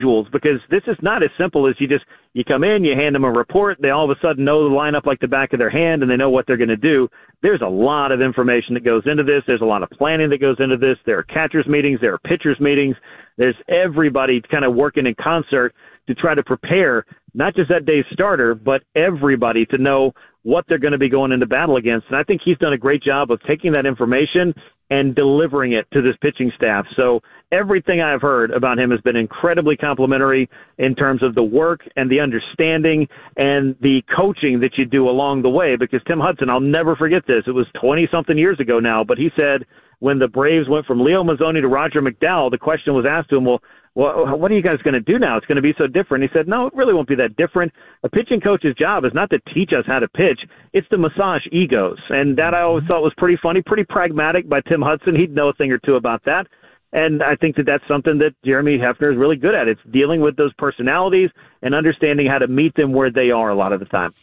because this is not as simple as you come in, you hand them a report, they all of a sudden know the lineup like the back of their hand, and they know what they're going to do. There's a lot of information that goes into this. There's a lot of planning that goes into this. There are catchers meetings. There are pitchers meetings. There's everybody kind of working in concert to try to prepare not just that day's starter, but everybody to know what they're going to be going into battle against. And I think he's done a great job of taking that information and delivering it to this pitching staff. So everything I've heard about him has been incredibly complimentary in terms of the work and the understanding and the coaching that you do along the way. Because Tim Hudson, I'll never forget this. It was 20-something years ago now, but he said when the Braves went from Leo Mazzoni to Roger McDowell, the question was asked to him, well, what are you guys going to do now? It's going to be so different. He said, no, it really won't be that different. A pitching coach's job is not to teach us how to pitch. It's to massage egos. And that I always thought was pretty funny, pretty pragmatic by Tim Hudson. He'd know a thing or two about that. And I think that that's something that Jeremy Hefner is really good at. It's dealing with those personalities and understanding how to meet them where they are a lot of the time.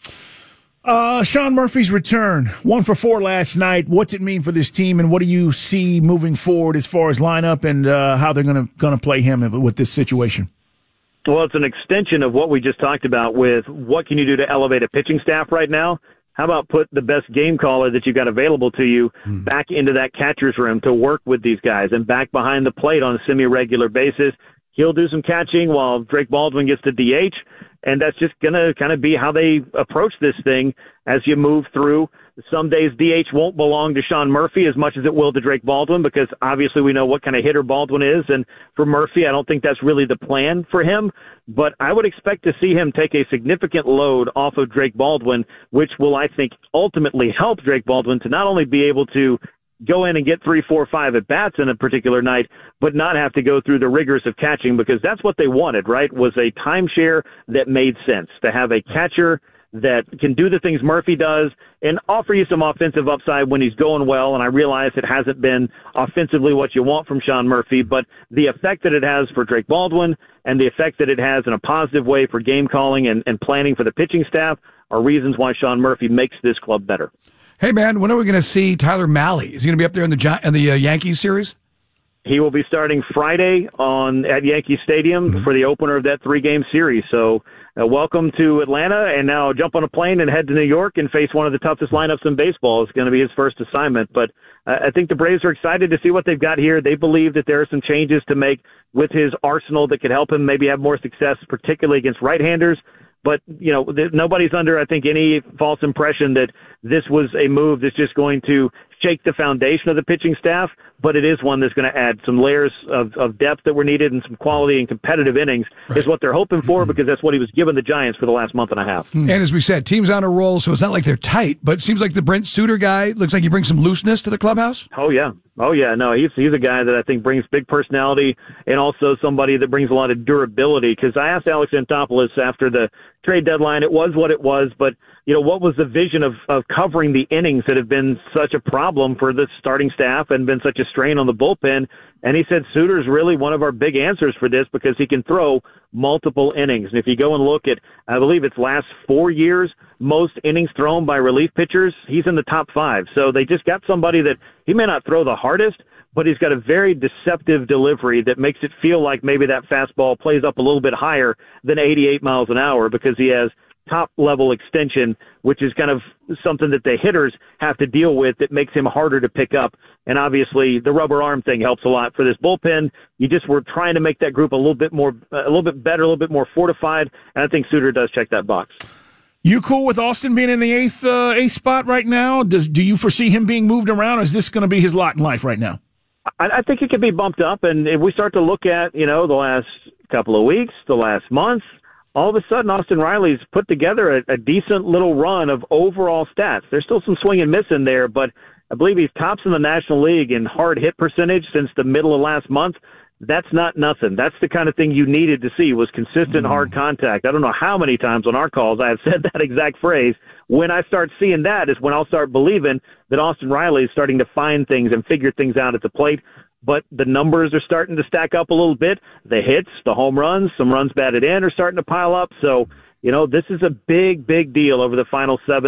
Sean Murphy's return, 1 for 4 last night. What's it mean for this team, and what do you see moving forward as far as lineup and how they're going to play him with this situation? Well, it's an extension of what we just talked about with what can you do to elevate a pitching staff right now. How about put the best game caller that you've got available to you back into that catcher's room to work with these guys and back behind the plate on a semi-regular basis. He'll do some catching while Drake Baldwin gets to DH. And that's just going to kind of be how they approach this thing as you move through. Some days DH won't belong to Sean Murphy as much as it will to Drake Baldwin because obviously we know what kind of hitter Baldwin is. And for Murphy, I don't think that's really the plan for him. But I would expect to see him take a significant load off of Drake Baldwin, which will, I think, ultimately help Drake Baldwin to not only be able to go in and get 3, 4, 5 at-bats in a particular night, but not have to go through the rigors of catching because that's what they wanted, right, was a timeshare that made sense, to have a catcher that can do the things Murphy does and offer you some offensive upside when he's going well. And I realize it hasn't been offensively what you want from Sean Murphy, but the effect that it has for Drake Baldwin and the effect that it has in a positive way for game calling and planning for the pitching staff are reasons why Sean Murphy makes this club better. Hey, man, when are we going to see Tyler Mahle? Is he going to be up there in the Yankees series? He will be starting Friday at Yankee Stadium for the opener of that 3-game series. So welcome to Atlanta, and now jump on a plane and head to New York and face one of the toughest lineups in baseball. It's going to be his first assignment. But I think the Braves are excited to see what they've got here. They believe that there are some changes to make with his arsenal that could help him maybe have more success, particularly against right-handers. But, you know, nobody's under, I think, any false impression that this was a move that's just going to shake the foundation of the pitching staff, but it is one that's going to add some layers of depth that were needed and some quality and competitive innings is what they're hoping for because that's what he was giving the Giants for the last month and a half. And as we said, team's on a roll, so it's not like they're tight, but it seems like the Brent Suter guy looks like he brings some looseness to the clubhouse. Oh, yeah. No, he's a guy that I think brings big personality and also somebody that brings a lot of durability because I asked Alex Anthopoulos after the trade deadline, it was what it was, but you know, what was the vision of covering the innings that have been such a problem for the starting staff and been such a strain on the bullpen? And he said Suter's really one of our big answers for this because he can throw multiple innings. And if you go and look at, I believe it's last 4 years, most innings thrown by relief pitchers, he's in the top 5. So they just got somebody that he may not throw the hardest, but he's got a very deceptive delivery that makes it feel like maybe that fastball plays up a little bit higher than 88 miles an hour because he has top-level extension, which is kind of something that the hitters have to deal with that makes him harder to pick up. And obviously, the rubber arm thing helps a lot for this bullpen. You just were trying to make that group a little bit better, a little bit more fortified, and I think Suter does check that box. You cool with Austin being in the eighth spot right now? Do you foresee him being moved around, or is this going to be his lot in life right now? I think it could be bumped up, and if we start to look at, you know, the last couple of weeks, the last month, all of a sudden Austin Riley's put together a decent little run of overall stats. There's still some swing and miss in there, but I believe he's tops in the National League in hard hit percentage since the middle of last month. That's not nothing. That's the kind of thing you needed to see was consistent hard contact. I don't know how many times on our calls I have said that exact phrase. When I start seeing that is when I'll start believing that Austin Riley is starting to find things and figure things out at the plate. But the numbers are starting to stack up a little bit. The hits, the home runs, some runs batted in are starting to pile up. So, you know, this is a big, big deal over the final 7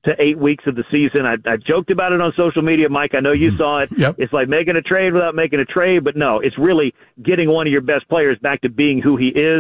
to 8 weeks of the season. I joked about it on social media, Mike. I know you saw it. Yep. It's like making a trade without making a trade, but no, it's really getting one of your best players back to being who he is.